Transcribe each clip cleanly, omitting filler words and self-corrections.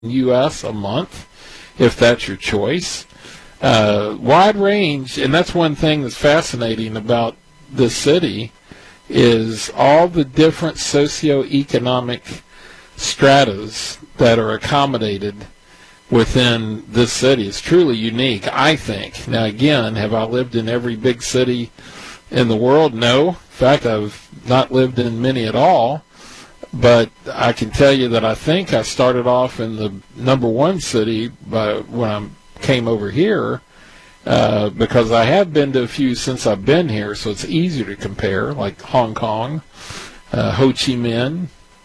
U.S. a month, if that's your choice. Wide range, and that's one thing that's fascinating about this city, is all the different socioeconomic stratas that are accommodated within this city. It's truly unique, I think. Now, again, have I lived in every big city in the world? No. In fact, I've not lived in many at all. But I can tell you that I think I started off in the number one city when I came over here, because I have been to a few since I've been here, so it's easier to compare, like Hong Kong, Ho Chi Minh,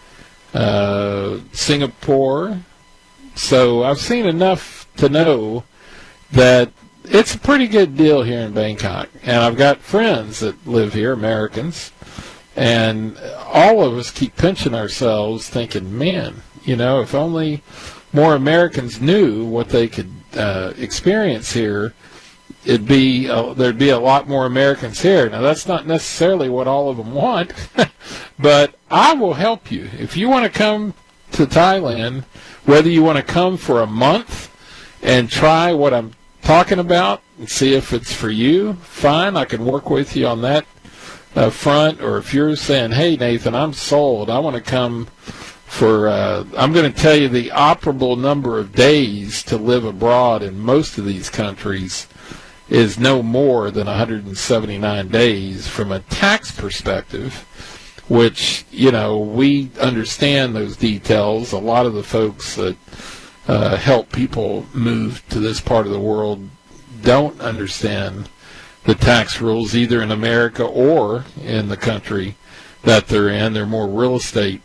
Singapore. So I've seen enough to know that it's a pretty good deal here in Bangkok. And I've got friends that live here, Americans, and all of us keep pinching ourselves thinking, man, if only more Americans knew what they could experience here, there'd be a lot more Americans here. Now, that's not necessarily what all of them want, but I will help you. If you want to come to Thailand, whether you want to come for a month and try what I'm talking about and see if it's for you, fine, I can work with you on that front. Or if you're saying, hey, Nathan, I'm sold, I want to come for, I'm going to tell you the operable number of days to live abroad in most of these countries is no more than 179 days from a tax perspective, which, we understand those details. A lot of the folks that help people move to this part of the world don't understand the tax rules either in America or in the country that they're in. They're more real estate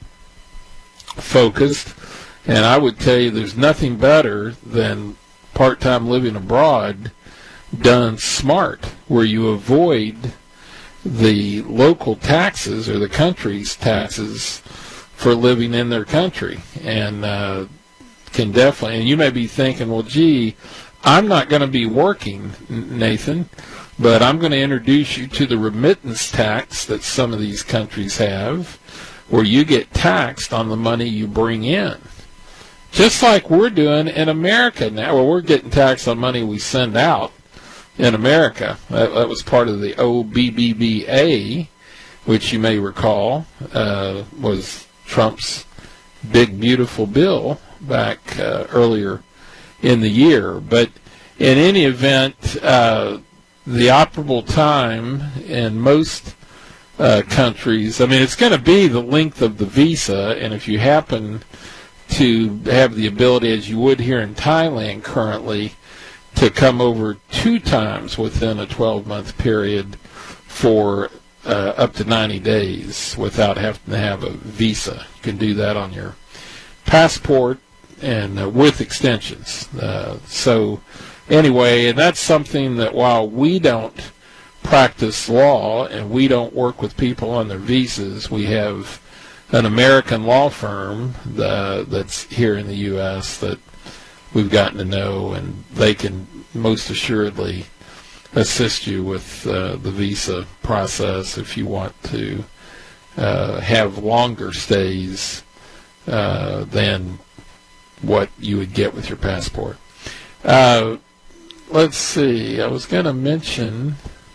focused. And I would tell you there's nothing better than part-time living abroad done smart, where you avoid the local taxes or the country's taxes for living in their country. And can definitely, and you may be thinking, well, gee, I'm not going to be working, Nathan, but I'm going to introduce you to the remittance tax that some of these countries have, where you get taxed on the money you bring in. Just like we're doing in America now, where we're getting taxed on money we send out in America. That was part of the OBBBA, which you may recall was Trump's big, beautiful bill back earlier in the year. But in any event, the operable time in most countries, it's going to be the length of the visa, and if you happen to have the ability, as you would here in Thailand currently, to come over 2 times within a 12-month period for up to 90 days without having to have a visa. You can do that on your passport and with extensions. So anyway, and that's something that while we don't practice law and we don't work with people on their visas, we have an American law firm that's here in the U.S. that we've gotten to know, and they can most assuredly assist you with the visa process if you want to have longer stays than what you would get with your passport. Let's see, I was going to mention,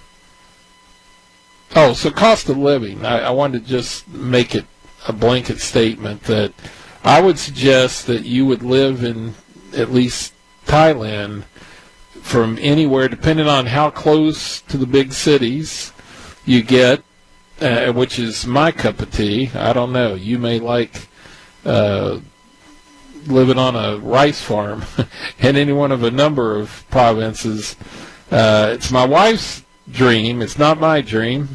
so cost of living. I wanted to just make it a blanket statement that I would suggest that you would live in at least Thailand from anywhere, depending on how close to the big cities you get, which is my cup of tea. I don't know. You may like living on a rice farm in any one of a number of provinces. It's my wife's dream. It's not my dream.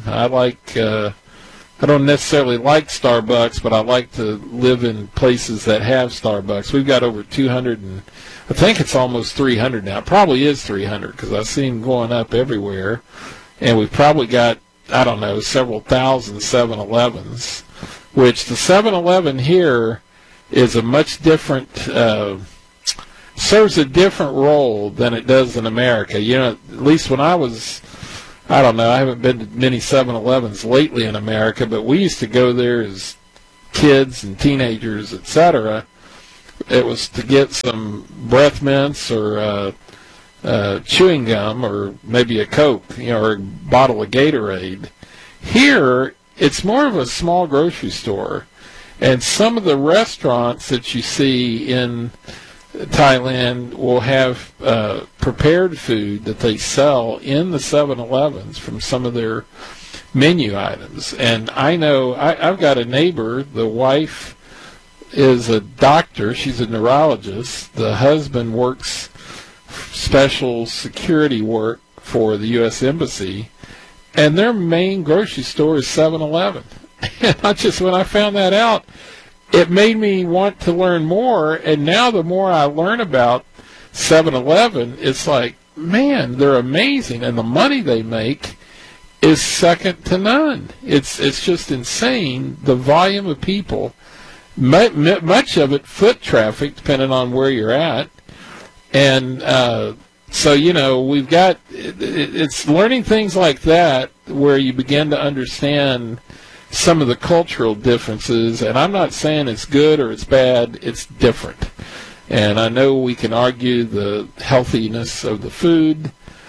I don't necessarily like Starbucks, but I like to live in places that have Starbucks. We've got over 200, and I think it's almost 300 now. It probably is 300 because I see them going up everywhere. And we've probably got, several thousand 7-Elevens, which the 7-Eleven here is a much different, serves a different role than it does in America. At least when I was, I haven't been to many 7-Elevens lately in America, but we used to go there as kids and teenagers, etc., it was to get some breath mints or chewing gum or maybe a Coke, or a bottle of Gatorade. Here, it's more of a small grocery store, and some of the restaurants that you see in Thailand will have prepared food that they sell in the 7-Elevens from some of their menu items. And I know I've got a neighbor, the wife is a doctor, she's a neurologist, the husband works special security work for the U.S. Embassy, and their main grocery store is 7-Eleven. And when I found that out, it made me want to learn more, and now the more I learn about 7-Eleven, it's like, man, they're amazing, and the money they make is second to none. It's just insane, the volume of people, much of it foot traffic, depending on where you're at. And so, we've got, it's learning things like that where you begin to understand some of the cultural differences. And I'm not saying it's good or it's bad, it's different. And I know we can argue the healthiness of the food,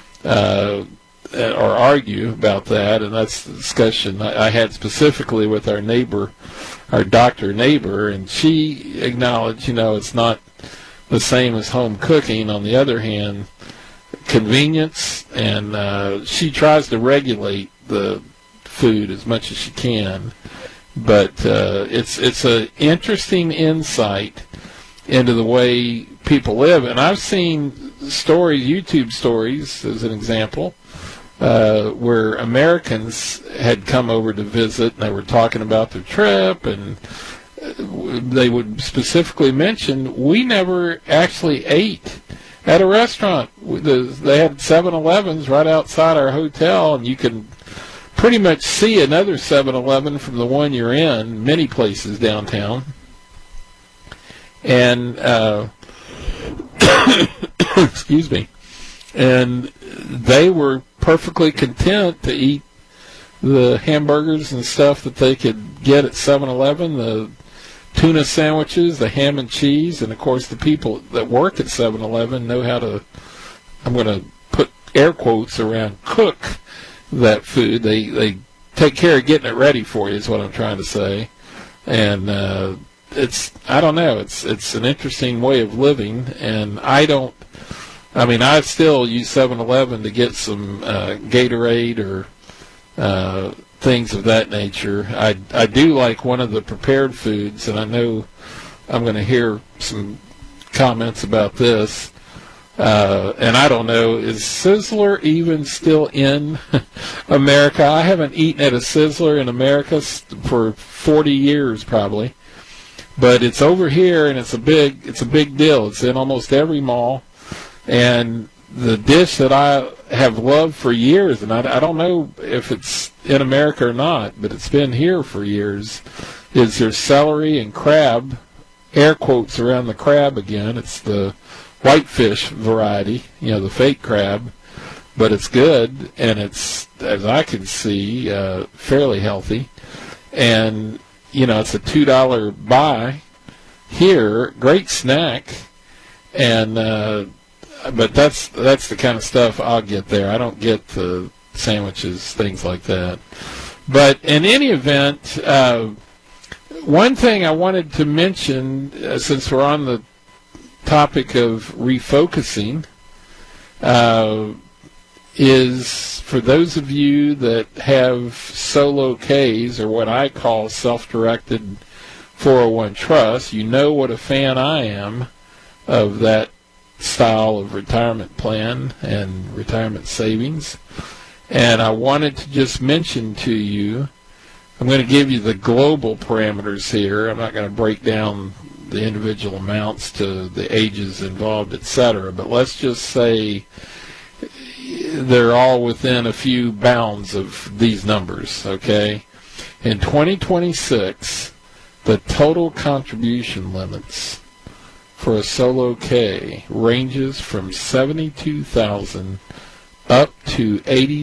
or argue about that, and that's the discussion I had specifically with our neighbor, our doctor neighbor, and she acknowledged, it's not the same as home cooking. On the other hand, convenience, and she tries to regulate the food as much as she can, but it's an interesting insight into the way people live. And I've seen stories, YouTube stories as an example, where Americans had come over to visit, and they were talking about their trip, and they would specifically mention, we never actually ate at a restaurant. They had 7-Elevens right outside our hotel, and you can pretty much see another 7-Eleven from the one you're in, many places downtown. And, excuse me, and they were perfectly content to eat the hamburgers and stuff that they could get at 7-Eleven, the tuna sandwiches, the ham and cheese, and of course the people that work at 7-Eleven know how to, I'm going to put air quotes around, cook that food. They take care of getting it ready for you is what I'm trying to say. And I don't know, it's an interesting way of living, and I still use 7-Eleven to get some Gatorade or things of that nature. I do like one of the prepared foods, and I know I'm going to hear some comments about this. And I don't know, is Sizzler even still in America? I haven't eaten at a Sizzler in America for 40 years probably. But it's over here, and it's a big deal. It's in almost every mall. And the dish that I have loved for years, and I don't know if it's in America or not, but it's been here for years, is their celery and crab, air quotes around the crab again. It's the whitefish variety, the fake crab, but it's good, and it's, as I can see, fairly healthy. And, it's a $2 buy here, great snack, and but that's the kind of stuff I'll get there. I don't get the sandwiches, things like that. But in any event, one thing I wanted to mention, since we're on the topic of refocusing, is for those of you that have solo Ks, or what I call self-directed 401 trusts, you know what a fan I am of that style of retirement plan and retirement savings. And I wanted to just mention to you, I'm going to give you the global parameters here. I'm not going to break down the individual amounts to the ages involved, etc. But let's just say they're all within a few bounds of these numbers, okay? In 2026, the total contribution limits for a solo K ranges from $72,000 up to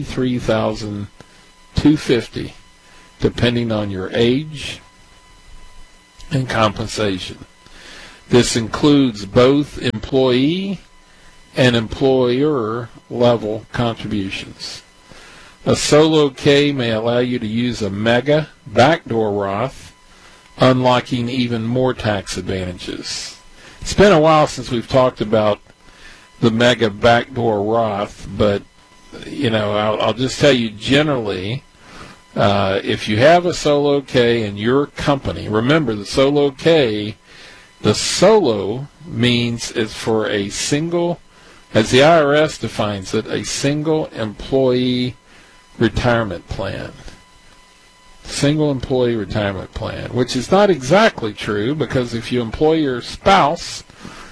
$83,250, depending on your age and compensation. This includes both employee and employer level contributions. A solo K may allow you to use a mega backdoor Roth, unlocking even more tax advantages. It's been a while since we've talked about the mega backdoor Roth, but I'll just tell you generally, if you have a solo K in your company, remember the solo K, the solo means it's for a single, as the IRS defines it, a single employee retirement plan. Single employee retirement plan, which is not exactly true, because if you employ your spouse,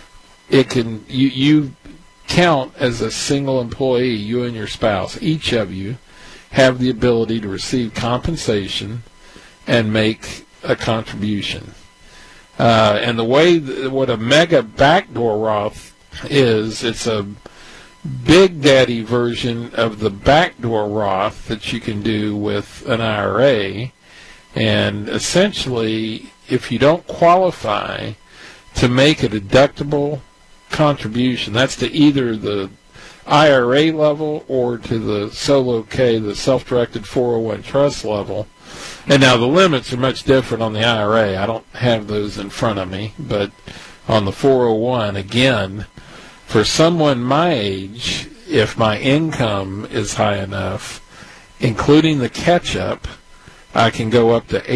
you count as a single employee, you and your spouse. Each of you have the ability to receive compensation and make a contribution. And the way what a mega backdoor Roth is, it's a big daddy version of the backdoor Roth that you can do with an IRA. And essentially, if you don't qualify to make a deductible contribution, that's to either the IRA level or to the solo K, the self-directed 401 trust level. And now the limits are much different on the IRA. I don't have those in front of me, but on the 401, again, for someone my age, if my income is high enough, including the catch-up, I can go up to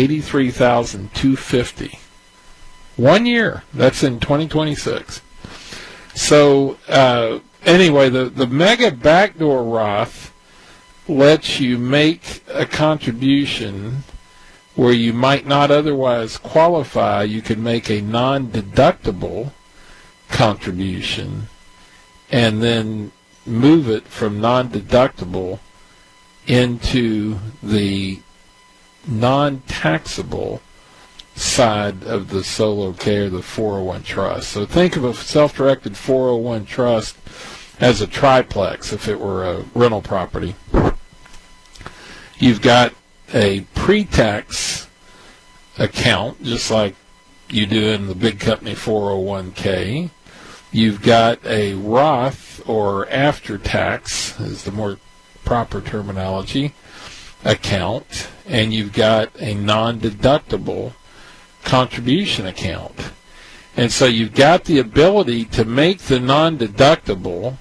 $83,250. 1 year. That's in 2026. So anyway, the mega backdoor Roth lets you make a contribution where you might not otherwise qualify. You can make a non-deductible contribution and then move it from non-deductible into the non-taxable side of the solo K or the 401 trust. So think of a self-directed 401 trust as a triplex if it were a rental property. You've got a pre-tax account, just like you do in the big company 401k. You've got a Roth, or after-tax is the more proper terminology, account, and you've got a non-deductible contribution account. And so you've got the ability to make the non-deductible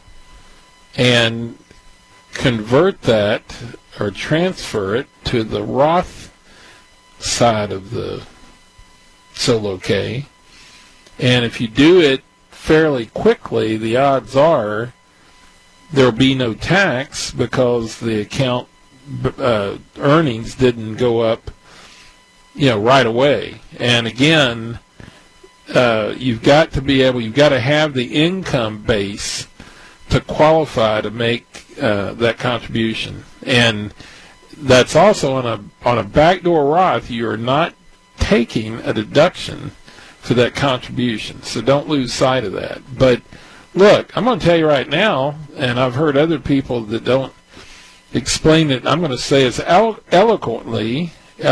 and convert that or transfer it to the Roth side of the solo K. And if you do it fairly quickly, the odds are there'll be no tax because the account earnings didn't go up right away. And again, you've got to have the income base to qualify to make that contribution. And that's also on a backdoor Roth, you're not taking a deduction for that contribution. So don't lose sight of that. But look, I'm going to tell you right now, and I've heard other people that don't explain it, I'm going to say as eloquently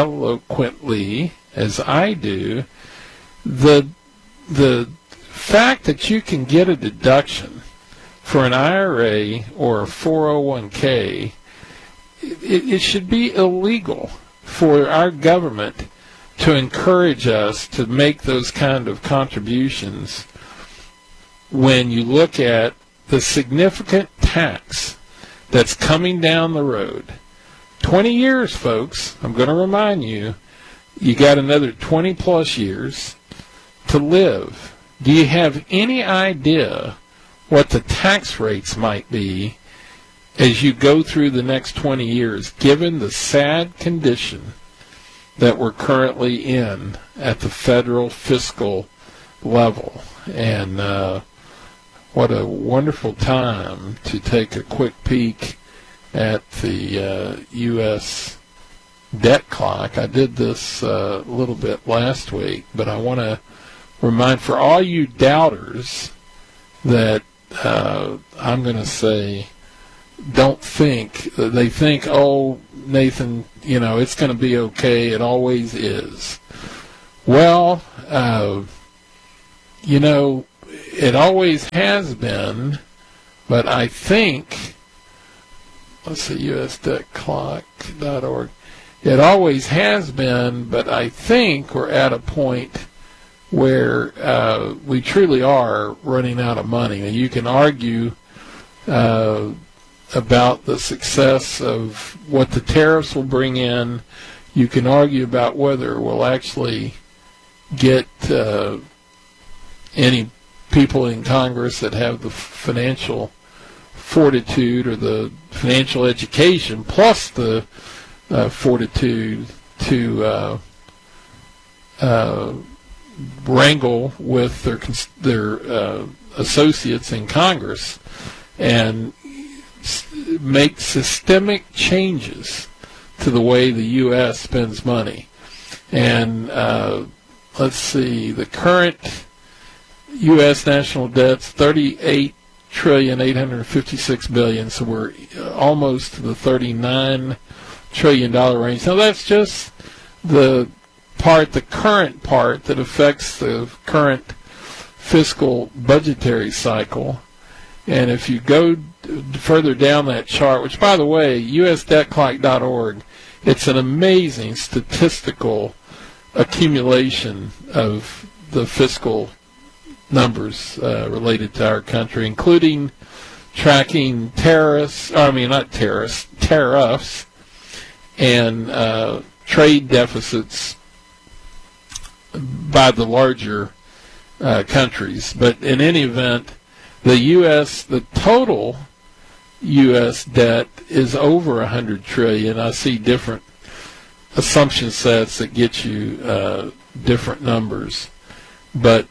as I do, the fact that you can get a deduction for an IRA or a 401k, it should be illegal for our government to encourage us to make those kind of contributions when you look at the significant tax that's coming down the road. 20 years, folks, I'm going to remind you, you got another 20 plus years to live. Do you have any idea what the tax rates might be as you go through the next 20 years, given the sad condition that we're currently in at the federal fiscal level? And what a wonderful time to take a quick peek at the U.S. debt clock. I did this a little bit last week, but I want to remind for all you doubters that I'm going to say, don't think, they think, oh, Nathan, it's going to be okay. It always is. Well, it always has been, but I think, let's see, usdebtclock.org. It always has been, but I think we're at a point where we truly are running out of money. And you can argue about the success of what the tariffs will bring in. You can argue about whether we'll actually get any people in Congress that have the financial fortitude or the financial education plus the fortitude to wrangle with their associates in Congress and make systemic changes to the way the U.S. spends money. And let's see, the current U.S. national debt's $38.856 trillion, so we're almost to the $39 trillion range. Now that's just the current part that affects the current fiscal budgetary cycle. And if you go further down that chart, which, by the way, usdebtclock.org, it's an amazing statistical accumulation of the fiscal numbers related to our country, including tracking tariffs and trade deficits by the larger countries. But in any event, the total U.S. debt is over $100 trillion. I see different assumption sets that get you different numbers, but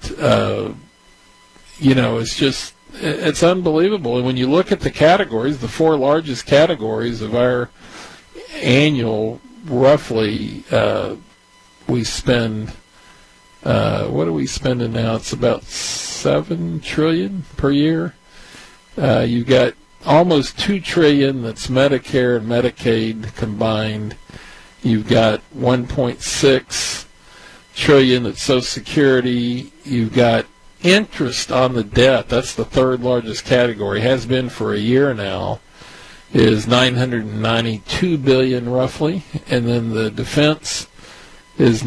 it's unbelievable. And when you look at the categories, the four largest categories of our annual, roughly, we spend. What are we spending now? It's about $7 trillion per year. You've got almost $2 trillion that's Medicare and Medicaid combined. You've got $1.6 trillion that's Social Security. You've got interest on the debt. That's the third largest category. Has been for a year now. Is $992 billion roughly, and then the defense is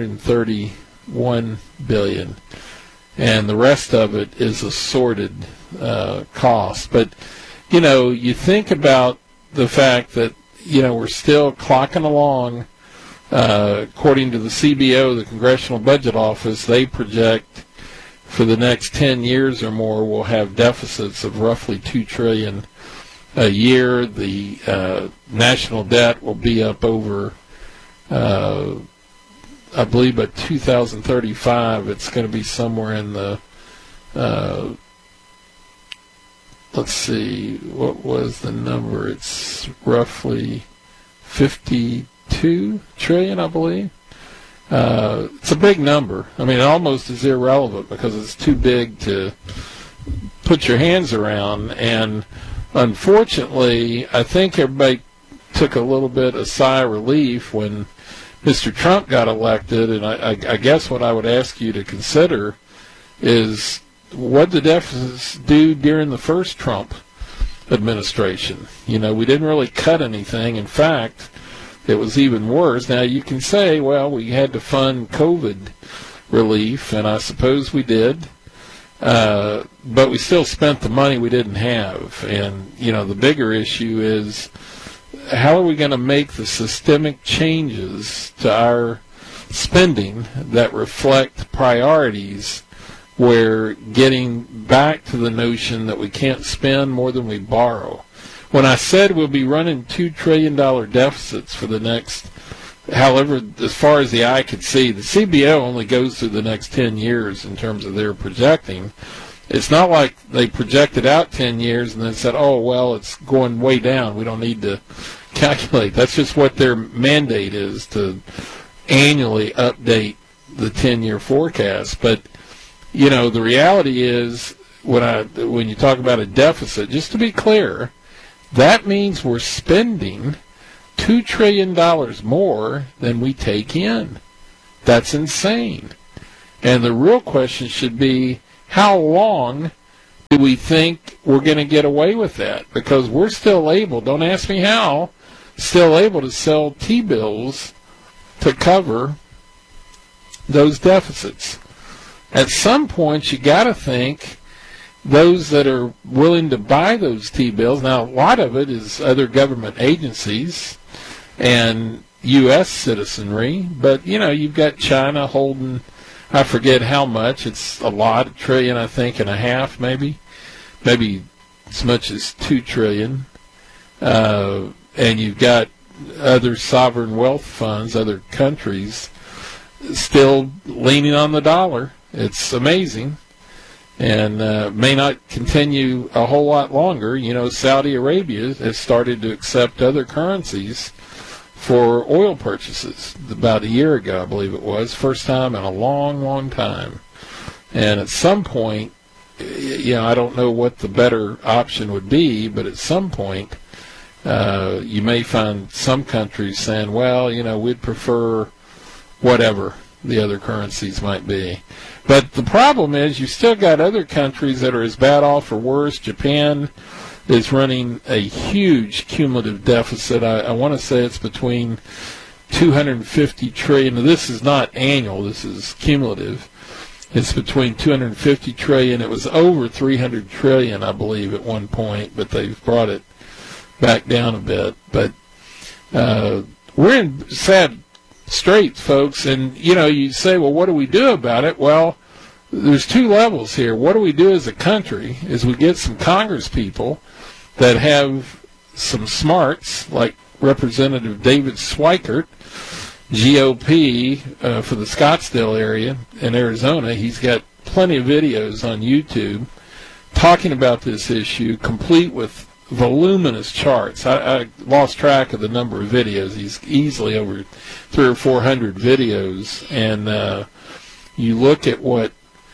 $931 billion, and the rest of it is assorted cost. But you think about the fact that we're still clocking along. According to the CBO, the Congressional Budget Office, they project for the next 10 years or more we'll have deficits of roughly $2 trillion a year. The national debt will be up over, I believe, by 2035, it's going to be somewhere in the, let's see, what was the number? It's roughly 52 trillion, I believe. It's a big number. I mean, it almost is irrelevant because it's too big to put your hands around. And unfortunately, I think everybody took a little bit of sigh of relief when Mr. Trump got elected. And I guess what I would ask you to consider is, what did the deficits do during the first Trump administration? We didn't really cut anything. In fact, it was even worse. Now, you can say, well, we had to fund COVID relief, and I suppose we did. But we still spent the money we didn't have. And, the bigger issue is, how are we going to make the systemic changes to our spending that reflect priorities where getting back to the notion that we can't spend more than we borrow? When I said we'll be running $2 trillion deficits for the next, however, as far as the eye could see, the CBO only goes through the next 10 years in terms of their projecting. It's not like they projected out 10 years and then said, oh, well, it's going way down. We don't need to calculate. That's just what their mandate is, to annually update the 10-year forecast. But, the reality is, when you talk about a deficit, just to be clear, that means we're spending $2 trillion more than we take in. That's insane. And the real question should be, how long do we think we're going to get away with that? Because we're still able, don't ask me how, still able to sell T-bills to cover those deficits. At some point, you got to think those that are willing to buy those T-bills, now a lot of it is other government agencies and U.S. citizenry, but, you've got China holding, I forget how much, it's a lot, $1.5 trillion, I think, maybe as much as $2 trillion, and you've got other sovereign wealth funds, other countries, still leaning on the dollar. It's amazing, and may not continue a whole lot longer. Saudi Arabia has started to accept other currencies for oil purchases about a year ago, I believe it was. First time in a long, long time. And at some point, I don't know what the better option would be, but at some point, you may find some countries saying, well, we'd prefer whatever the other currencies might be. But the problem is you still got other countries that are as bad off or worse. Japan is running a huge cumulative deficit. I want to say it's between $250 trillion. This is not annual. This is cumulative. It's between $250 trillion. It was over $300 trillion, I believe, at one point, but they've brought it back down a bit. But we're in sad straits, folks. And, you say, well, what do we do about it? Well, there's two levels here. What do we do as a country is we get some Congress people that have some smarts, like Representative David Swikert, GOP for the Scottsdale area in Arizona. He's got plenty of videos on YouTube talking about this issue, complete with voluminous charts. I lost track of the number of videos. He's easily over 300 or 400 videos, and you look at what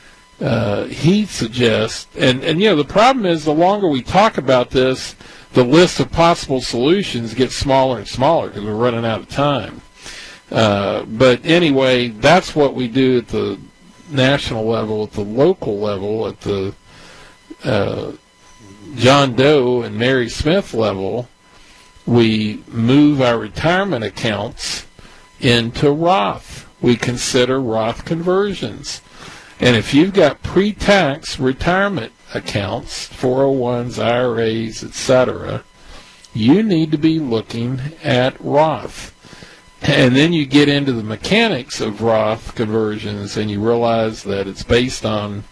he suggests, and the problem is the longer we talk about this, the list of possible solutions gets smaller and smaller because we're running out of time. But anyway, that's what we do at the national level, at the local level, at the John Doe and Mary Smith level. We move our retirement accounts into Roth. We consider Roth conversions. And if you've got pre-tax retirement accounts, 401s, IRAs, etc., you need to be looking at Roth. And then you get into the mechanics of Roth conversions, and you realize that it's based on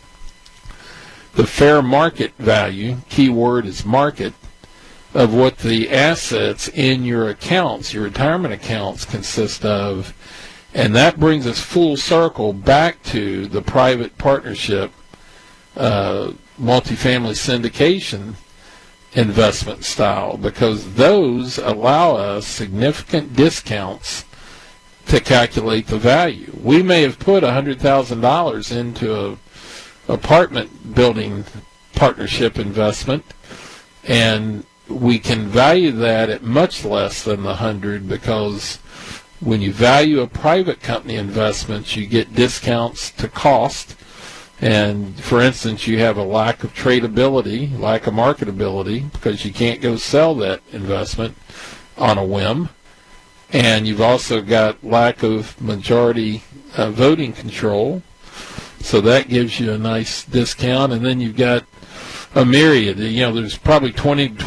the fair market value, key word is market, of what the assets in your accounts, your retirement accounts, consist of. And that brings us full circle back to the private partnership, multifamily syndication investment style, because those allow us significant discounts to calculate the value. We may have put $100,000 into a apartment building partnership investment, and we can value that at much less than the 100, because when you value a private company investment, you get discounts to cost. And, for instance, you have a lack of tradability, lack of marketability, because you can't go sell that investment on a whim. And you've also got lack of majority voting control. So that gives you a nice discount. And then you've got a myriad. There's probably 20 to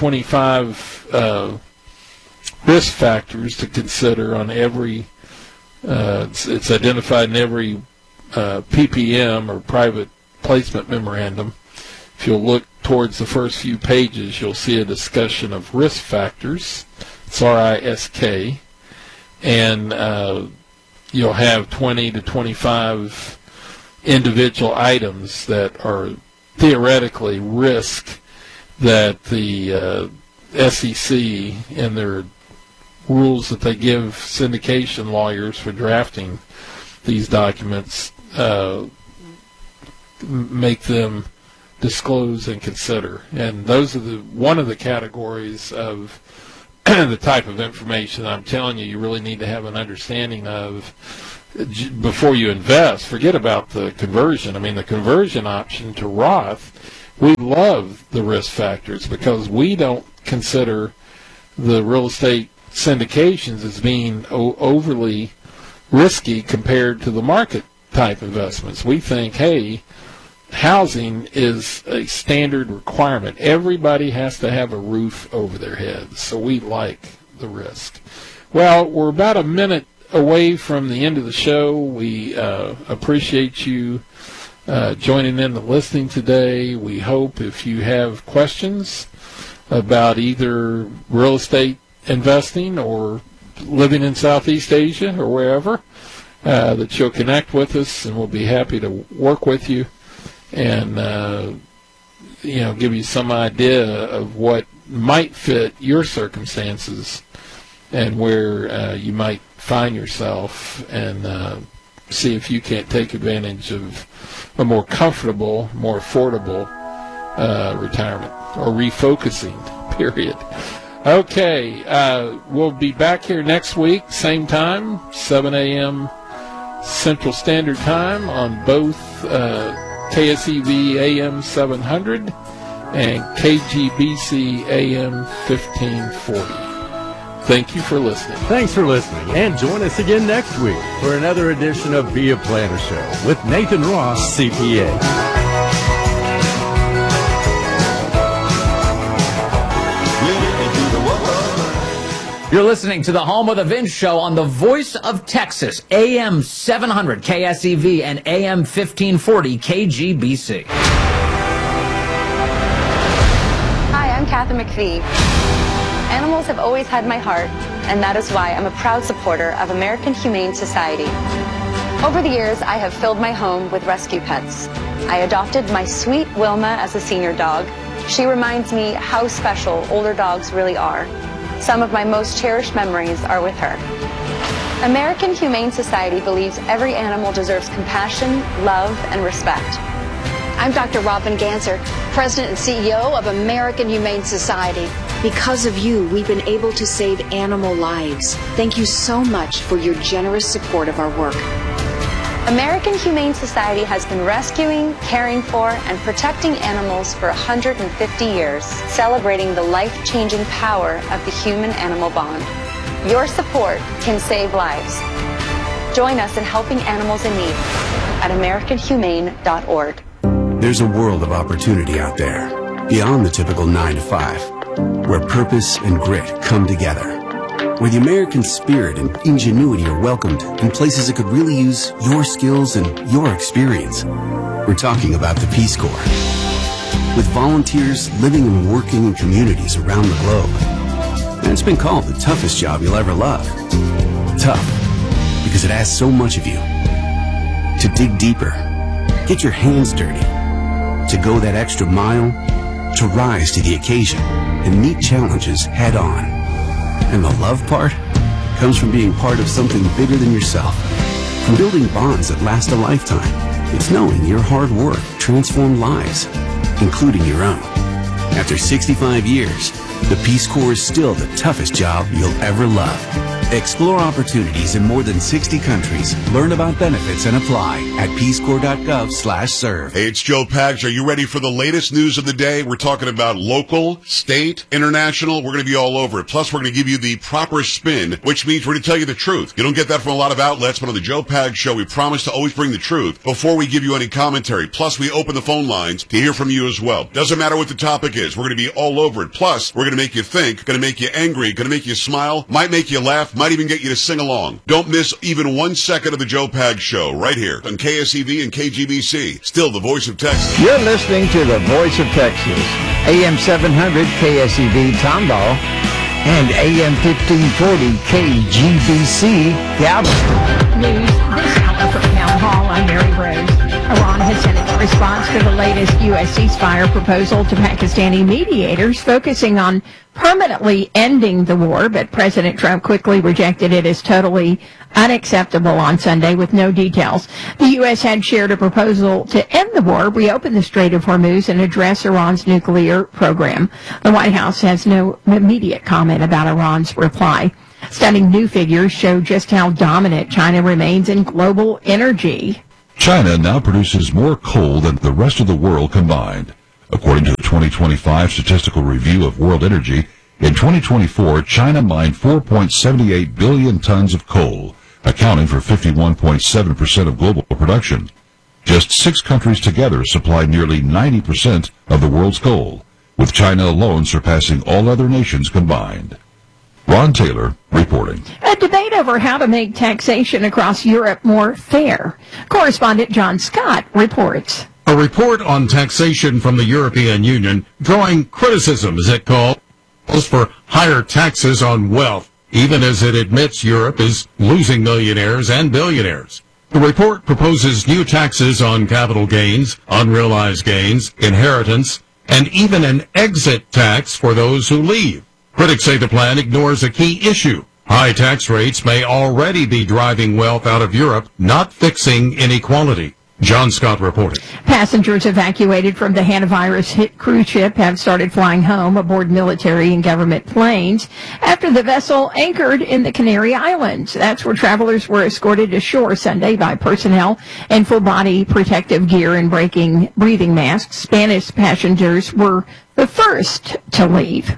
25 risk factors to consider on every, it's identified in every PPM or private placement memorandum. If you'll look towards the first few pages, you'll see a discussion of risk factors. It's RISK. And you'll have 20 to 25 individual items that are theoretically risk that the SEC in their rules that they give syndication lawyers for drafting these documents make them disclose and consider. And those are one of the categories of the type of information I'm telling you really need to have an understanding of before you invest. Forget about the conversion. I mean, the conversion option to Roth, we love the risk factors because we don't consider the real estate syndications as being overly risky compared to the market type investments. We think, hey, housing is a standard requirement. Everybody has to have a roof over their heads, so we like the risk. Well, we're about a minute away from the end of the show. We appreciate you joining in and listening today. We hope if you have questions about either real estate investing or living in Southeast Asia or wherever, that you'll connect with us, and we'll be happy to work with you and give you some idea of what might fit your circumstances and where you might find yourself, and see if you can't take advantage of a more comfortable, more affordable retirement or refocusing period. Okay, we'll be back here next week, same time, 7 a.m. Central Standard Time on both KSEV AM 700 and KGBC AM 1540. Thank you for listening. Thanks for listening, and join us again next week for another edition of Be a Planner Show with Nathan Ross, CPA. You're listening to the Home of the Vince Show on the Voice of Texas, AM 700 KSEV and AM 1540 KGBC. Hi, I'm Kathy McPhee. Animals have always had my heart, and that is why I'm a proud supporter of American Humane Society. Over the years, I have filled my home with rescue pets. I adopted my sweet Wilma as a senior dog. She reminds me how special older dogs really are. Some of my most cherished memories are with her. American Humane Society believes every animal deserves compassion, love, and respect. I'm Dr. Robin Ganser, President and CEO of American Humane Society. Because of you, we've been able to save animal lives. Thank you so much for your generous support of our work. American Humane Society has been rescuing, caring for, and protecting animals for 150 years, celebrating the life-changing power of the human-animal bond. Your support can save lives. Join us in helping animals in need at AmericanHumane.org. There's a world of opportunity out there, beyond the typical 9 to 5, where purpose and grit come together, where the American spirit and ingenuity are welcomed in places that could really use your skills and your experience. We're talking about the Peace Corps. With volunteers living and working in communities around the globe. And it's been called the toughest job you'll ever love. Tough, because it asks so much of you. To dig deeper, get your hands dirty, to go that extra mile, to rise to the occasion and meet challenges head on. And the love part comes from being part of something bigger than yourself, from building bonds that last a lifetime. It's knowing your hard work transformed lives, including your own. After 65 years, the Peace Corps is still the toughest job you'll ever love. Explore opportunities in more than 60 countries. Learn about benefits and apply at peacecorps.gov/serve. Hey, it's Joe Pags. Are you ready for the latest news of the day? We're talking about local, state, international. We're going to be all over it. Plus, we're going to give you the proper spin, which means we're going to tell you the truth. You don't get that from a lot of outlets, but on the Joe Pags Show, we promise to always bring the truth before we give you any commentary. Plus, we open the phone lines to hear from you as well. Doesn't matter what the topic is. We're going to be all over it. Plus, we're going to make you think, going to make you angry, going to make you smile, might make you laugh, might even get you to sing along. Don't miss even 1 second of the Joe Pags Show right here on KSEV and KGBC. Still the voice of Texas. You're listening to the Voice of Texas, AM 700 KSEV Tomball and AM 1540 KGBC Galveston. News this hour from Town Hall. I'm Mary Rose. Iran has sent its response to the latest U.S. ceasefire proposal to Pakistani mediators, focusing on permanently ending the war, but President Trump quickly rejected it as totally unacceptable on Sunday with no details. The U.S. had shared a proposal to end the war, reopen the Strait of Hormuz, and address Iran's nuclear program. The White House has no immediate comment about Iran's reply. Stunning new figures show just how dominant China remains in global energy. China now produces more coal than the rest of the world combined. According to the 2025 Statistical Review of World Energy, in 2024, China mined 4.78 billion tons of coal, accounting for 51.7% of global production. Just 6 countries together supply nearly 90% of the world's coal, with China alone surpassing all other nations combined. Ron Taylor reporting. A debate over how to make taxation across Europe more fair. Correspondent John Scott reports. A report on taxation from the European Union drawing criticism, as it calls, for higher taxes on wealth, even as it admits Europe is losing millionaires and billionaires. The report proposes new taxes on capital gains, unrealized gains, inheritance, and even an exit tax for those who leave. Critics say the plan ignores a key issue. High tax rates may already be driving wealth out of Europe, not fixing inequality. John Scott reporting. Passengers evacuated from the hantavirus-hit cruise ship have started flying home aboard military and government planes after the vessel anchored in the Canary Islands. That's where travelers were escorted ashore Sunday by personnel in full-body protective gear and breathing masks. Spanish passengers were the first to leave.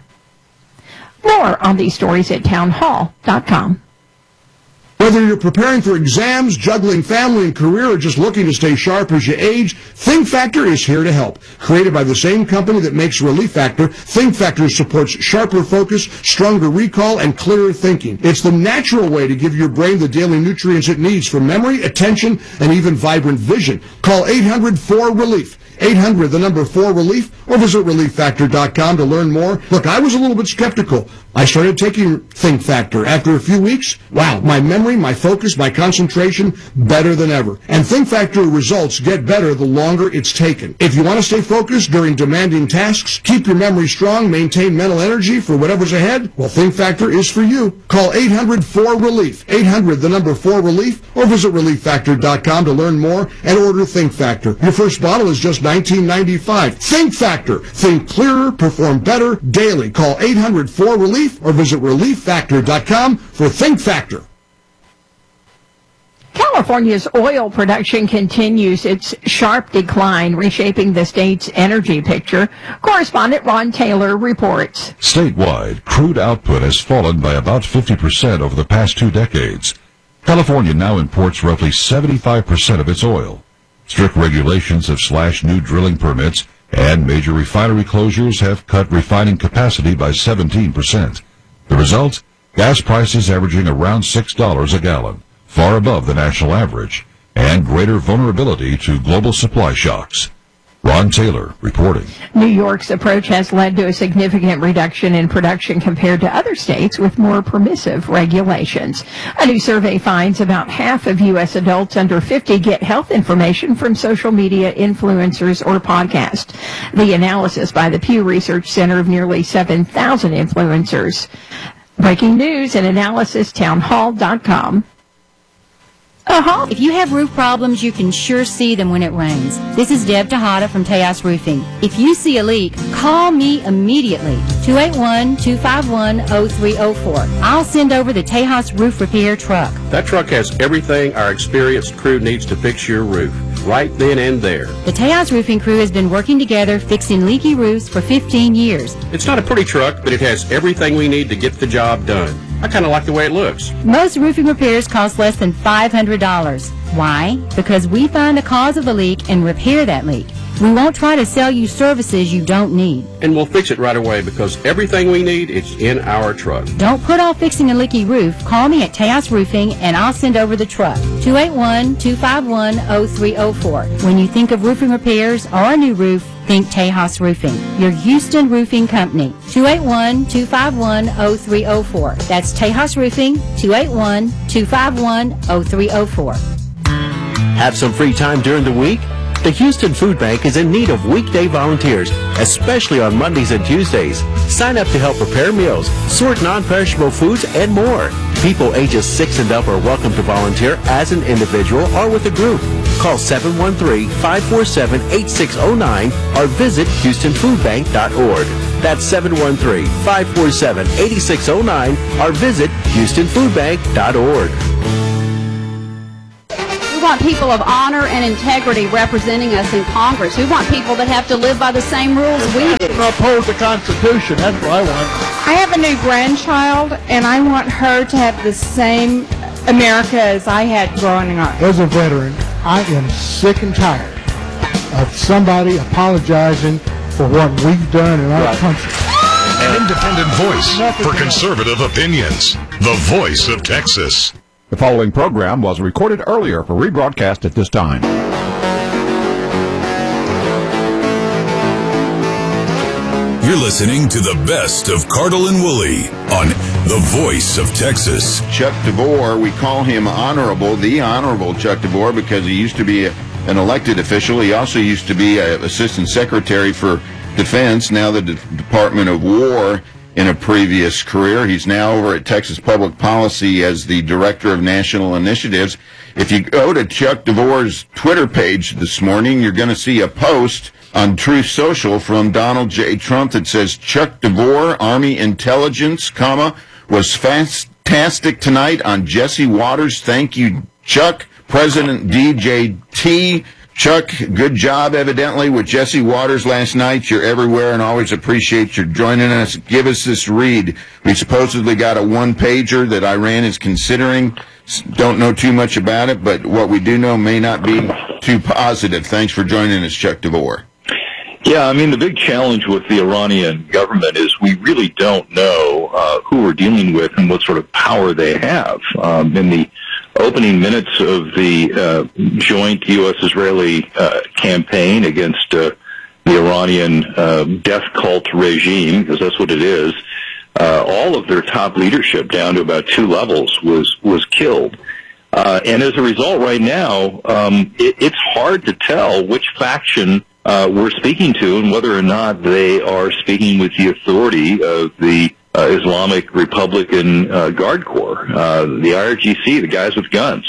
More on these stories at townhall.com. Whether you're preparing for exams, juggling family and career, or just looking to stay sharp as you age, Think Factor is here to help. Created by the same company that makes Relief Factor, Think Factor supports sharper focus, stronger recall, and clearer thinking. It's the natural way to give your brain the daily nutrients it needs for memory, attention, and even vibrant vision. Call 800-4RELIEF. 800, the number 4-RELIEF, or visit ReliefFactor.com to learn more. Look, I was a little bit skeptical. I started taking Think Factor. After a few weeks, wow, my memory, my focus, my concentration, better than ever. And Think Factor results get better the longer it's taken. If you want to stay focused during demanding tasks, keep your memory strong, maintain mental energy for whatever's ahead, well, Think Factor is for you. Call 800-4RELIEF. 800, the number 4-RELIEF, or visit ReliefFactor.com to learn more and order Think Factor. Your first bottle is just $19.95. Think Factor. Think clearer, perform better daily. Call 800-4RELIEF or visit ReliefFactor.com for Think Factor. California's oil production continues its sharp decline, reshaping the state's energy picture. Correspondent Ron Taylor reports. Statewide, crude output has fallen by about 50% over the past 2 decades. California now imports roughly 75% of its oil. Strict regulations have slashed new drilling permits, and major refinery closures have cut refining capacity by 17%. The result? Gas prices averaging around $6 a gallon, far above the national average, and greater vulnerability to global supply shocks. Ron Taylor reporting. New York's approach has led to a significant reduction in production compared to other states with more permissive regulations. A new survey finds about half of U.S. adults under 50 get health information from social media influencers or podcasts. The analysis by the Pew Research Center of nearly 7,000 influencers. Breaking news and analysis, townhall.com. If you have roof problems, you can sure see them when it rains. This is Deb Tejada from Tejas Roofing. If you see a leak, call me immediately, 281-251-0304. I'll send over the Tejas Roof Repair truck. That truck has everything our experienced crew needs to fix your roof, right then and there. The Tejas Roofing crew has been working together fixing leaky roofs for 15 years. It's not a pretty truck, but it has everything we need to get the job done. I kind of like the way it looks. Most roofing repairs cost less than $500. Why? Because we find the cause of the leak and repair that leak. We won't try to sell you services you don't need. And we'll fix it right away because everything we need is in our truck. Don't put off fixing a leaky roof. Call me at Tejas Roofing and I'll send over the truck. 281-251-0304. When you think of roofing repairs or a new roof, think Tejas Roofing, your Houston roofing company. 281-251-0304. That's Tejas Roofing, 281-251-0304. Have some free time during the week? The Houston Food Bank is in need of weekday volunteers, especially on Mondays and Tuesdays. Sign up to help prepare meals, sort non-perishable foods, and more. People ages 6 and up are welcome to volunteer as an individual or with a group. Call 713-547-8609 or visit HoustonFoodBank.org. That's 713-547-8609 or visit HoustonFoodBank.org. We want people of honor and integrity representing us in Congress. We want people that have to live by the same rules we do. Uphold the Constitution. That's what I want. I have a new grandchild, and I want her to have the same America as I had growing up. As a veteran, I am sick and tired of somebody apologizing for what we've done in our country. An independent voice for conservative opinions. The Voice of Texas. The following program was recorded earlier for rebroadcast at this time. You're listening to the best of Cardle and Woolley on The Voice of Texas. Chuck DeVore, we call him Honorable, the Honorable Chuck DeVore, because he used to be an elected official. He also used to be an Assistant Secretary for Defense, now the Department of War in a previous career. He's now over at Texas Public Policy as the Director of National Initiatives. If you go to Chuck DeVore's Twitter page this morning, you're going to see a post on Truth Social from Donald J. Trump that says, Chuck DeVore, Army Intelligence, was fantastic tonight on Jesse Waters. Thank you, Chuck. President DJT. Chuck, good job, evidently, with Jesse Waters last night. You're everywhere and always appreciate your joining us. Give us this read. We supposedly got a one-pager that Iran is considering. Don't know too much about it, but what we do know may not be too positive. Thanks for joining us, Chuck DeVore. Yeah, I mean, the big challenge with the Iranian government is we really don't know who we're dealing with and what sort of power they have. In the opening minutes of the joint U.S.-Israeli campaign against the Iranian death cult regime, because that's what it is, all of their top leadership down to about 2 levels was killed. And as a result, right now, it's hard to tell which faction we're speaking to and whether or not they are speaking with the authority of the Islamic Republican Guard Corps, the IRGC, the guys with guns.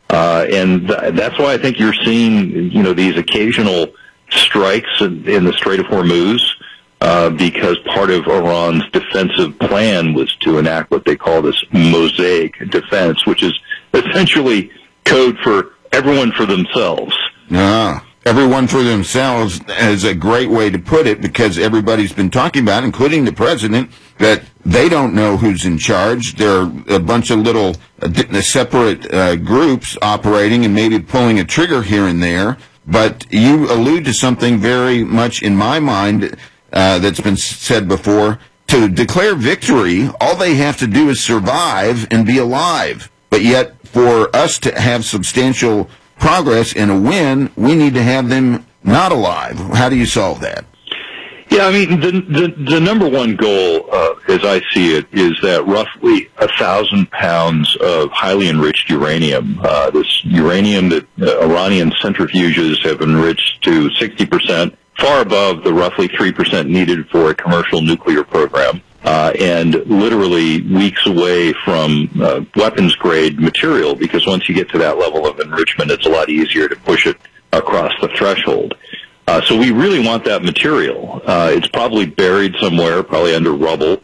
And that's why I think you're seeing, these occasional strikes in the Strait of Hormuz, because part of Iran's defensive plan was to enact what they call this mosaic defense, which is essentially code for everyone for themselves. Everyone for themselves is a great way to put it, because everybody's been talking about, including the president, that they don't know who's in charge. There are a bunch of little separate groups operating and maybe pulling a trigger here and there. But you allude to something very much in my mind that's been said before. To declare victory, all they have to do is survive and be alive. But yet, for us to have substantial progress and a win, we need to have them not alive. How do you solve that? Yeah, I mean, the number one goal, as I see it, is that roughly 1,000 pounds of highly enriched uranium, this uranium that Iranian centrifuges have enriched to 60%, far above the roughly 3% needed for a commercial nuclear program, and literally weeks away from weapons-grade material, because once you get to that level of enrichment, it's a lot easier to push it across the threshold. So we really want that material. It's probably buried somewhere, probably under rubble,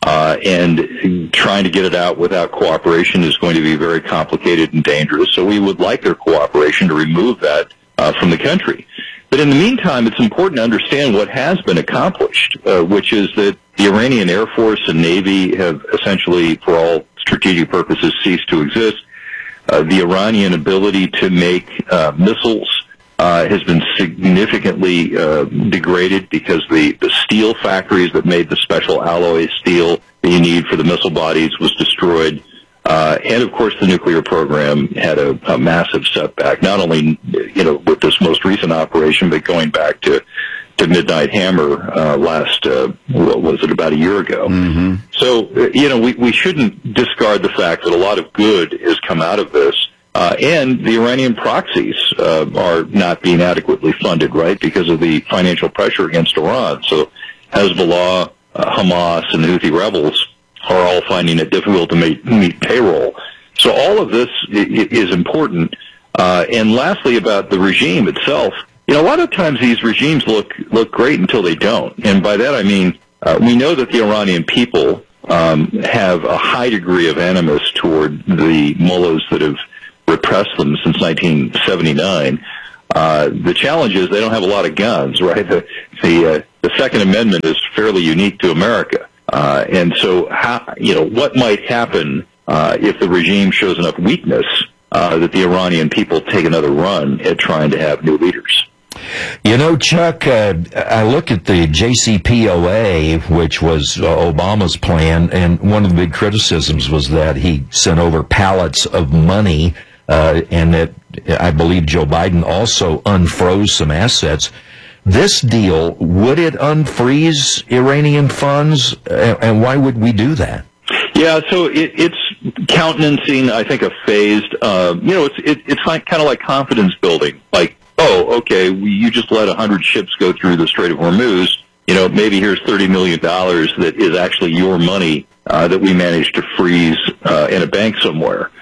and trying to get it out without cooperation is going to be very complicated and dangerous. So we would like their cooperation to remove that from the country. But in the meantime, it's important to understand what has been accomplished, which is that the Iranian Air Force and Navy have essentially, for all strategic purposes, ceased to exist. The Iranian ability to make missiles has been significantly degraded, because the steel factories that made the special alloy steel that you need for the missile bodies was destroyed. And, of course, the nuclear program had a massive setback, not only, with this most recent operation, but going back to Midnight Hammer what was it, about a year ago. Mm-hmm. So, we shouldn't discard the fact that a lot of good has come out of this. And the Iranian proxies are not being adequately funded, right, because of the financial pressure against Iran. So Hezbollah, Hamas, and the Houthi rebels are all finding it difficult to meet payroll. So all of this is important. And lastly, about the regime itself, a lot of times these regimes look great until they don't. And by that I mean we know that the Iranian people have a high degree of animus toward the mullahs that have repressed them since 1979. The challenge is they don't have a lot of guns, right? The Second Amendment is fairly unique to America. And so, what might happen if the regime shows enough weakness that the Iranian people take another run at trying to have new leaders? Chuck, I look at the JCPOA, which was Obama's plan, and one of the big criticisms was that he sent over pallets of money, and that I believe Joe Biden also unfroze some assets. This deal, would it unfreeze Iranian funds, and why would we do that? Yeah, so it's countenancing, I think, a phased, it's kind of like confidence building. Like, oh, okay, you just let 100 ships go through the Strait of Hormuz. Maybe here's $30 million that is actually your money that we managed to freeze in a bank somewhere.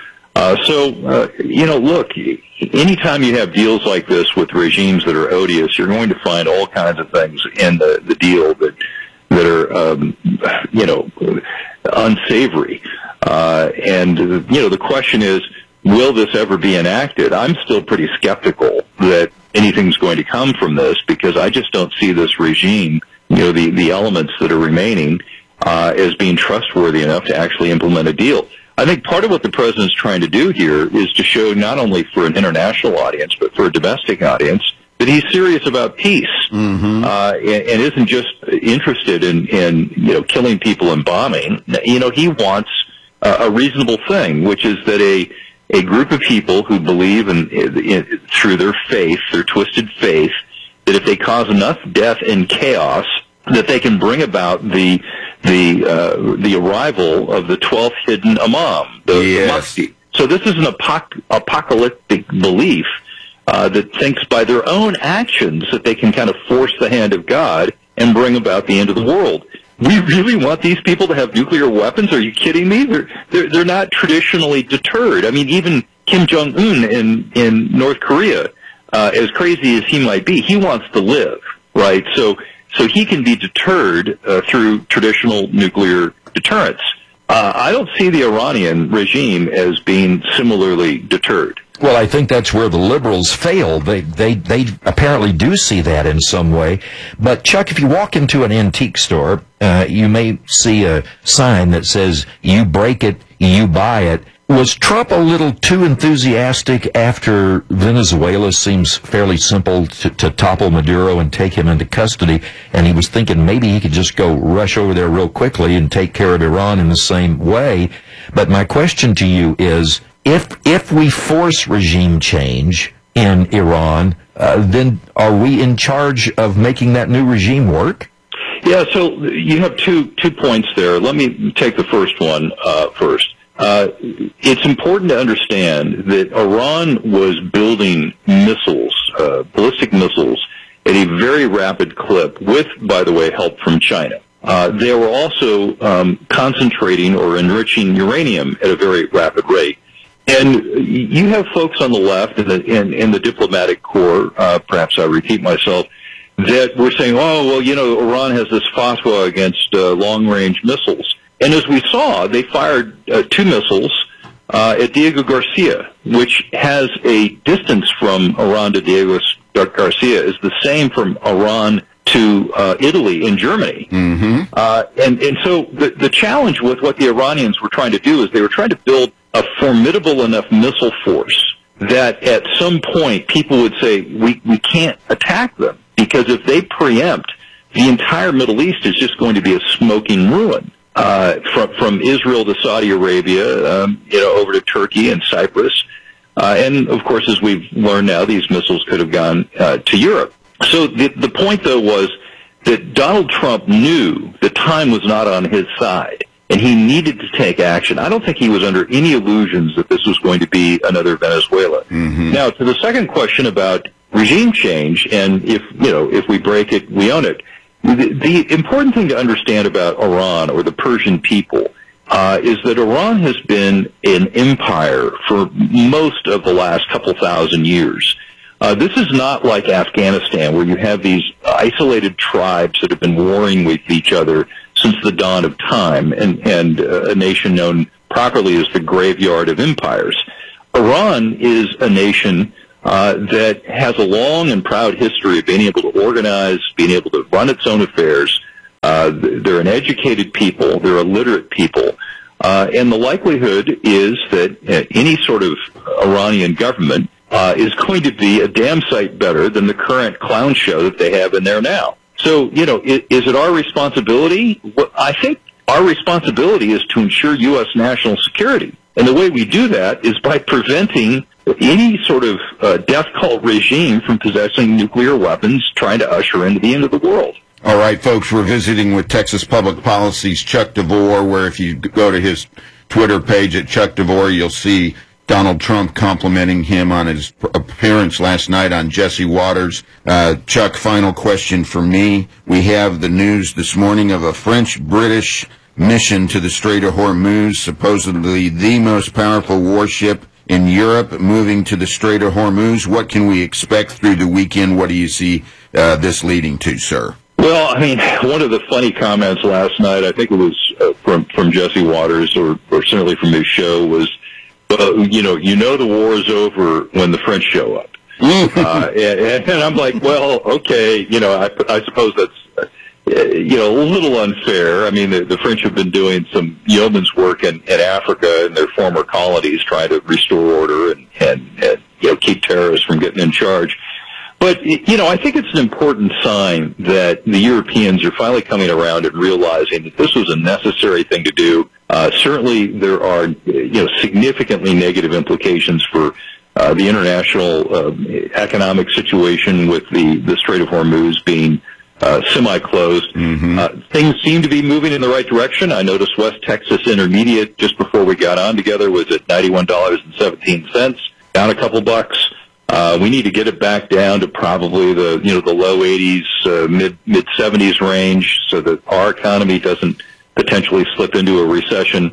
Look, anytime you have deals like this with regimes that are odious, you're going to find all kinds of things in the deal that are, unsavory. The question is, will this ever be enacted? I'm still pretty skeptical that anything's going to come from this because I just don't see this regime, the elements that are remaining, as being trustworthy enough to actually implement a deal. I think part of what the president's trying to do here is to show not only for an international audience, but for a domestic audience, that he's serious about peace, and isn't just interested in killing people and bombing. He wants a reasonable thing, which is that a group of people who believe in through their faith, their twisted faith, that if they cause enough death and chaos, that they can bring about the arrival of the 12th hidden Imam, the Mahdi. So this is an apocalyptic belief that thinks by their own actions that they can kind of force the hand of God and bring about the end of the world. We really want these people to have nuclear weapons? Are you kidding me? They're not traditionally deterred. I mean, even Kim Jong-un in North Korea, as crazy as he might be, he wants to live, right? So he can be deterred through traditional nuclear deterrence. I don't see the Iranian regime as being similarly deterred. Well, I think that's where the liberals fail. They apparently do see that in some way. But, Chuck, if you walk into an antique store, you may see a sign that says, you break it, you buy it. Was Trump a little too enthusiastic after Venezuela? Seems fairly simple to topple Maduro and take him into custody, and he was thinking maybe he could just go rush over there real quickly and take care of Iran in the same way. But my question to you is, if we force regime change in Iran, then are we in charge of making that new regime work? Yeah, so you have two points there. Let me take the first one first. It's important to understand that Iran was building missiles, ballistic missiles, at a very rapid clip with, by the way, help from China. They were also concentrating or enriching uranium at a very rapid rate. And you have folks on the left in the diplomatic corps, perhaps I repeat myself, that were saying, oh, well, Iran has this fatwa against long-range missiles. And as we saw, they fired 2 missiles at Diego Garcia, which has a distance from Iran to Diego Garcia is the same from Iran to Italy and Germany. Mm-hmm. And so the challenge with what the Iranians were trying to do is they were trying to build a formidable enough missile force that at some point people would say, we can't attack them, because if they preempt, the entire Middle East is just going to be a smoking ruin. From Israel to Saudi Arabia, over to Turkey and Cyprus. And, of course, as we've learned now, these missiles could have gone to Europe. So the point, though, was that Donald Trump knew the time was not on his side, and he needed to take action. I don't think he was under any illusions that this was going to be another Venezuela. Mm-hmm. Now, to the second question about regime change, and if we break it, we own it. The important thing to understand about Iran or the Persian people is that Iran has been an empire for most of the last couple thousand years. This is not like Afghanistan, where you have these isolated tribes that have been warring with each other since the dawn of time, and a nation known properly as the graveyard of empires. Iran is a nation that has a long and proud history of being able to organize, being able to run its own affairs. They're an educated people. They're a literate people. And the likelihood is that any sort of Iranian government is going to be a damn sight better than the current clown show that they have in there now. So, is it our responsibility? Well, I think our responsibility is to ensure U.S. national security. And the way we do that is by preventing any sort of death cult regime from possessing nuclear weapons, trying to usher in the end of the world. All right, folks, we're visiting with Texas Public Policy's Chuck DeVore, where if you go to his Twitter page at Chuck DeVore, you'll see Donald Trump complimenting him on his appearance last night on Jesse Waters. Chuck, final question for me. We have the news this morning of a French-British mission to the Strait of Hormuz, supposedly the most powerful warship in Europe, moving to the Strait of Hormuz. What can we expect through the weekend? What do you see this leading to, sir? Well, I mean, one of the funny comments last night, I think it was from Jesse Waters, or certainly from his show, was, you know the war is over when the French show up. And I'm like, well, okay, I suppose that's, a little unfair. I mean, the French have been doing some yeoman's work in Africa and their former colonies, trying to restore order and keep terrorists from getting in charge. But, I think it's an important sign that the Europeans are finally coming around and realizing that this was a necessary thing to do. Certainly there are, significantly negative implications for the international economic situation with the Strait of Hormuz being semi-closed. Mm-hmm. Things seem to be moving in the right direction. I noticed West Texas Intermediate, just before we got on together, was at $91.17, down a couple bucks. We need to get it back down to probably the low 80s, mid 70s range, so that our economy doesn't potentially slip into a recession.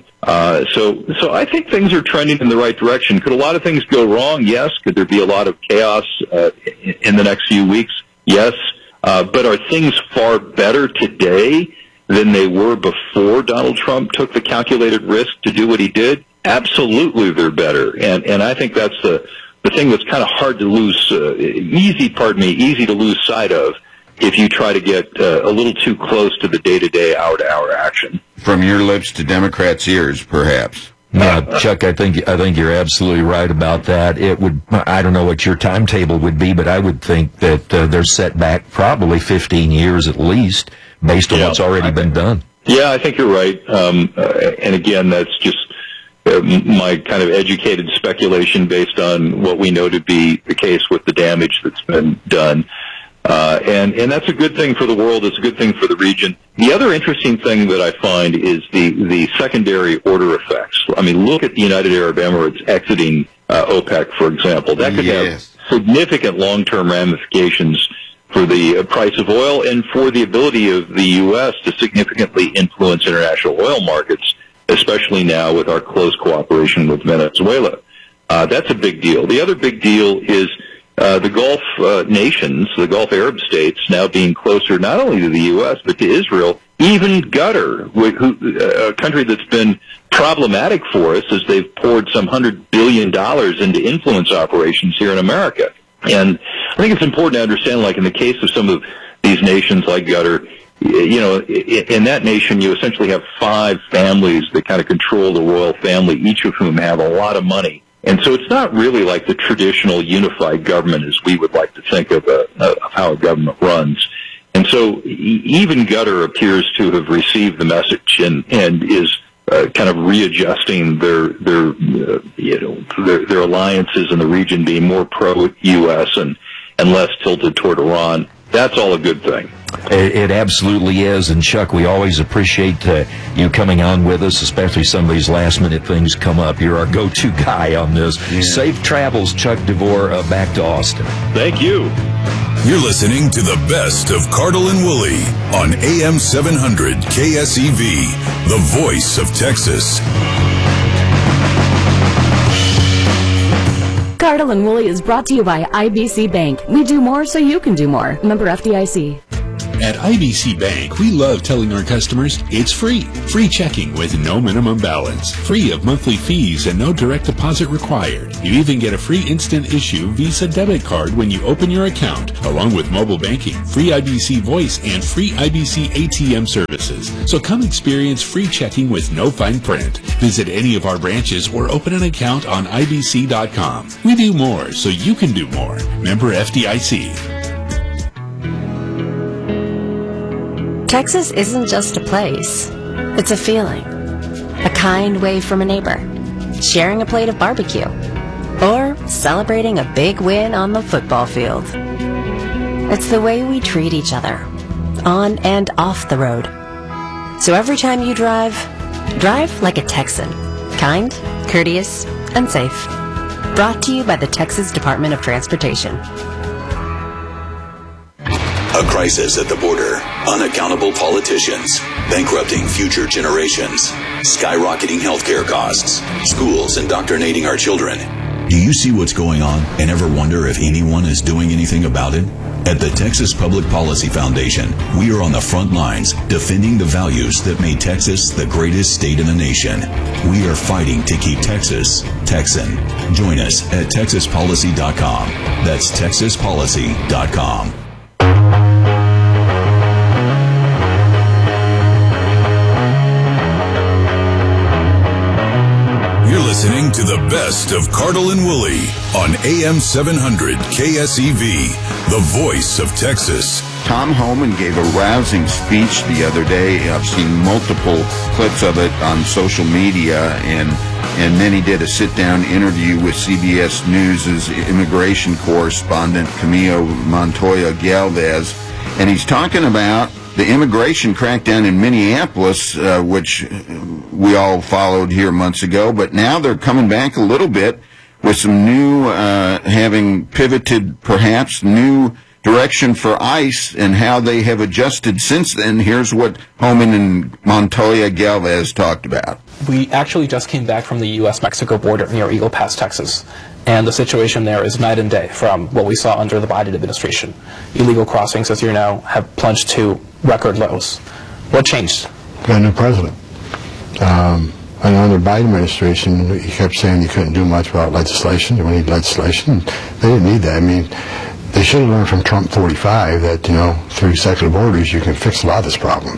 So I think things are trending in the right direction. Could a lot of things go wrong? Yes. Could there be a lot of chaos in the next few weeks? Yes. But are things far better today than they were before Donald Trump took the calculated risk to do what he did? Absolutely, they're better. And I think that's the thing that's kind of hard to lose, easy to lose sight of if you try to get a little too close to the day-to-day, hour-to-hour action. From your lips to Democrats' ears, perhaps. Yeah, Chuck, I think you're absolutely right about that. It would, I don't know what your timetable would be, but I would think that they're set back probably 15 years at least, based on what's already been done. Yeah, I think you're right. And again, that's just my kind of educated speculation based on what we know to be the case with the damage that's been done. And that's a good thing for the world. It's a good thing for the region. The other interesting thing that I find is the secondary order effects. I mean, look at the United Arab Emirates exiting OPEC, for example. That could have significant long-term ramifications for the price of oil and for the ability of the U.S. to significantly influence international oil markets, especially now with our close cooperation with Venezuela. That's a big deal. The other big deal is the Gulf nations, the Gulf Arab states, now being closer not only to the U.S. but to Israel, even Qatar, a country that's been problematic for us as they've poured some $100 billion into influence operations here in America. And I think it's important to understand, like in the case of some of these nations like Qatar, in that nation you essentially have 5 families that kind of control the royal family, each of whom have a lot of money. And so it's not really like the traditional unified government as we would like to think of how a government runs. And so even Qatar appears to have received the message and is kind of readjusting their alliances in the region, being more pro-U.S. and less tilted toward Iran. That's all a good thing. It absolutely is. And Chuck, we always appreciate you coming on with us, especially some of these last-minute things come up. You're our go-to guy on this. Yeah. Safe travels, Chuck DeVore, back to Austin. Thank you. You're listening to the best of Cardle and Woolley on AM 700 KSEV, the voice of Texas. Cardle and Woolley is brought to you by IBC Bank. We do more so you can do more. Member FDIC. At IBC Bank, we love telling our customers it's free. Free checking with no minimum balance. Free of monthly fees and no direct deposit required. You even get a free instant issue Visa debit card when you open your account, along with mobile banking, free IBC voice, and free IBC ATM services. So come experience free checking with no fine print. Visit any of our branches or open an account on IBC.com. We do more so you can do more. Member FDIC. Texas isn't just a place, it's a feeling. A kind wave from a neighbor, sharing a plate of barbecue, or celebrating a big win on the football field. It's the way we treat each other, on and off the road. So every time you drive like a Texan, kind, courteous, and safe. Brought to you by the Texas Department of Transportation. A crisis at the border, unaccountable politicians, bankrupting future generations, skyrocketing healthcare costs, schools indoctrinating our children. Do you see what's going on and ever wonder if anyone is doing anything about it? At the Texas Public Policy Foundation, we are on the front lines defending the values that made Texas the greatest state in the nation. We are fighting to keep Texas Texan. Join us at TexasPolicy.com. That's TexasPolicy.com. You're listening to the best of Cardle and Woolley on AM 700 KSEV, the voice of Texas. Tom Homan gave a rousing speech the other day. I've seen multiple clips of it on social media, and then he did a sit-down interview with CBS News' immigration correspondent, Camilo Montoya Galvez, and he's talking about the immigration crackdown in Minneapolis, which we all followed here months ago, but now they're coming back a little bit with some new, having pivoted perhaps, new direction for ICE and how they have adjusted since then. Here's what Homan and Montoya Galvez talked about. We actually just came back from the U.S.-Mexico border near Eagle Pass, Texas. And the situation there is night and day from what we saw under the Biden administration. Illegal crossings, as you know, have plunged to record lows. What changed? Got a new president. And under the Biden administration, he kept saying you couldn't do much about legislation. We need legislation. They didn't need that. I mean, they should have learned from Trump 45 that, through executive orders, you can fix a lot of this problem.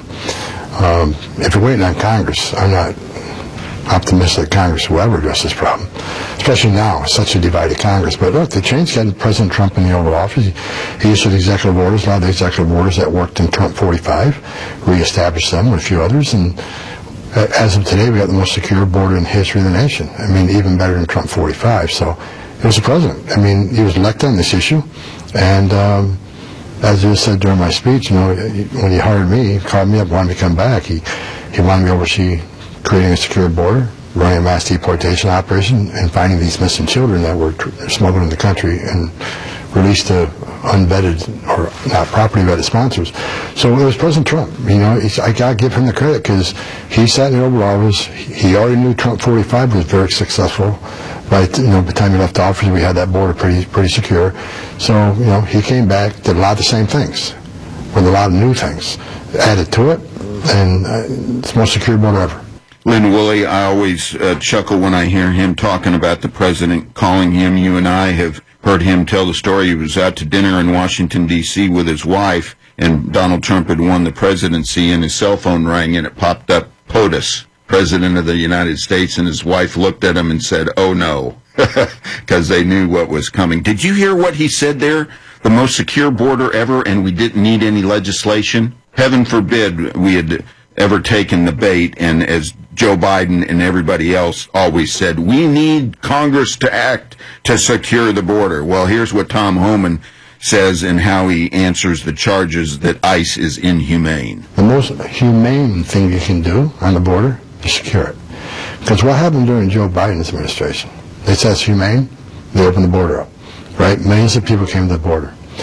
If you're waiting on Congress, I'm not optimistic Congress will ever address this problem, especially now. It's such a divided Congress. But look, they changed President Trump in the Oval Office. He issued executive orders, a lot of the executive orders that worked in Trump 45, reestablished them with a few others, and as of today, we got the most secure border in the history of the nation. I mean, even better than Trump 45. So it was the president. I mean, he was elected on this issue, and as I said during my speech, when he hired me, he called me up, wanted me to come back. He wanted me to oversee creating a secure border, running a mass deportation operation, and finding these missing children that were smuggled in the country and released to unvetted or not properly vetted sponsors. So it was President Trump. I got to give him the credit because he sat in the Oval Office. He already knew Trump 45 was very successful. By the time he left office, we had that border pretty secure. So he came back, did a lot of the same things, with a lot of new things added to it, and it's the most secure border ever. Lynn Woolley, I always chuckle when I hear him talking about the president calling him. You and I have heard him tell the story. He was out to dinner in Washington, D.C. with his wife, and Donald Trump had won the presidency, and his cell phone rang, and it popped up POTUS, President of the United States, and his wife looked at him and said, "Oh, no," because they knew what was coming. Did you hear what he said there? The most secure border ever, and we didn't need any legislation? Heaven forbid we had ever taken the bait, and as Joe Biden and everybody else always said, we need Congress to act to secure the border. Well, here's what Tom Homan says and how he answers the charges that ICE is inhumane. The most humane thing you can do on the border is secure it. Because what happened during Joe Biden's administration? They said it's humane, they opened the border up, right? Millions of people came to the border.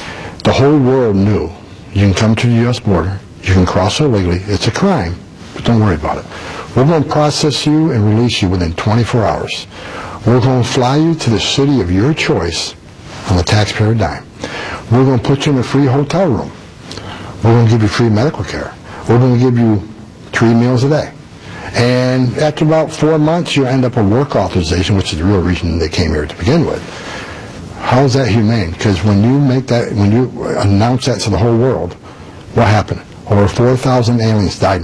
the whole world knew you can come to the U.S. border, you can cross illegally, it's a crime, but don't worry about it. We're going to process you and release you within 24 hours. We're going to fly you to the city of your choice on the taxpayer dime. We're going to put you in a free hotel room. We're going to give you free medical care. We're going to give you 3 meals a day. And after about 4 months, you end up with work authorization, which is the real reason they came here to begin with. How is that humane? Because when you announce that to the whole world, what happened? Over 4,000 aliens died